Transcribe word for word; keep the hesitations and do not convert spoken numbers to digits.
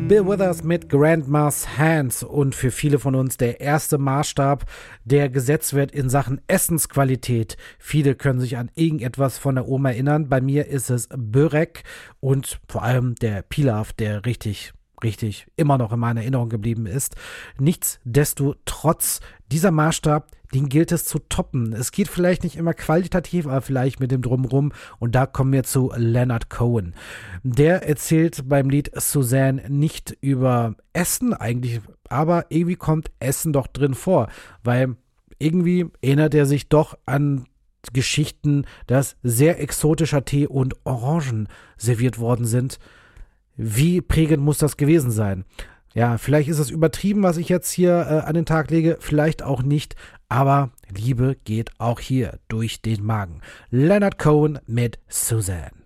Bill Withers mit Grandma's Hands und für viele von uns der erste Maßstab, der gesetzt wird in Sachen Essensqualität. Viele können sich an irgendetwas von der Oma erinnern. Bei mir ist es Börek und vor allem der Pilaf, der richtig, richtig immer noch in meiner Erinnerung geblieben ist. Nichtsdestotrotz, dieser Maßstab, den gilt es zu toppen. Es geht vielleicht nicht immer qualitativ, aber vielleicht mit dem Drumherum. Und da kommen wir zu Leonard Cohen. Der erzählt beim Lied Suzanne nicht über Essen eigentlich, aber irgendwie kommt Essen doch drin vor, weil irgendwie erinnert er sich doch an Geschichten, dass sehr exotischer Tee und Orangen serviert worden sind. Wie prägend muss das gewesen sein? Ja, vielleicht ist es übertrieben, was ich jetzt hier äh, an den Tag lege, vielleicht auch nicht, aber Liebe geht auch hier durch den Magen. Leonard Cohen mit Suzanne.